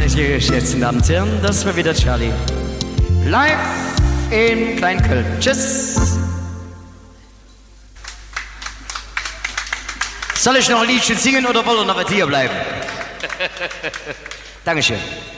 Meine sehr geschätzten Damen und Herren, das war wieder Charlie. Live in Kleinköln. Tschüss. Soll ich noch ein Liedchen singen oder wollen wir noch hier bleiben? Dankeschön.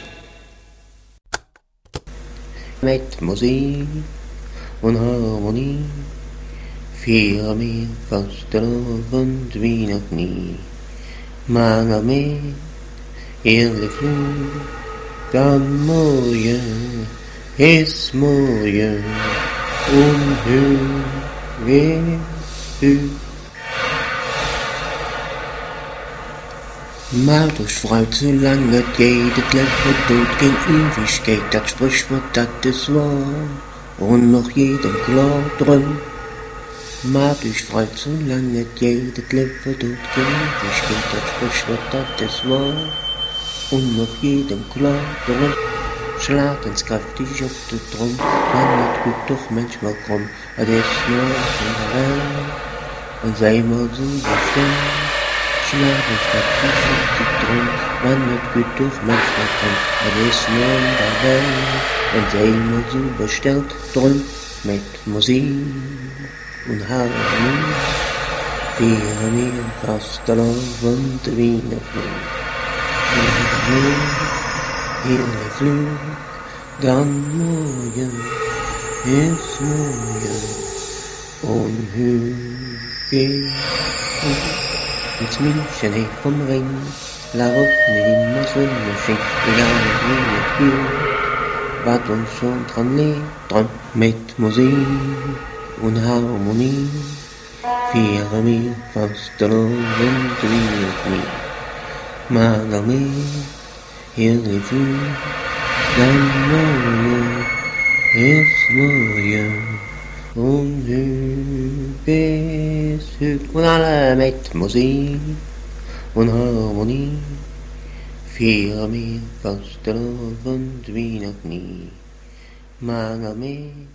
Mit Musik und Harmonie feiern wir Fastelavond wie noch nie. Mange mehr eerlijk vloed, dan mooie is mooie onheugelijk. Maar durch Freud, solange es geht, das Leben tut kein Ewigkeit, das Sprichwort, das ist wahr, und noch jedem klar drin. Maar durch Freud, solange es geht, das Leben tut kein Ewigkeit, das Sprichwort, das ist wahr, und noch jedem klar drin. Schlag ins kräftig auf den Drum, man wird gut doch manchmal krumm, das ist nur in der Welt, und sei mal so bestimmt. Schlag ins kräftig auf den Drum, man wird gut doch manchmal krumm, das ist nur in der Welt, und sei mal so bestellt drum, mit Musik und Harmonie, feiern wir Fastelavond wie noch nie. Hele vloed, dan mooie is mooie onheugelijk. Het München heeft vom Ring, daarop niet meer zonneschijn, egal wie het gilt, wat ons schon dran lebt, dran met muziek en harmonie, vieren wir Fastelavond wie noch nie. Maar daarmee hele vloed, dan mooie is mooie onheugelijk. En alle met muziek en harmonie vieren wir Fastelavond wie nog nie. Maar daarmee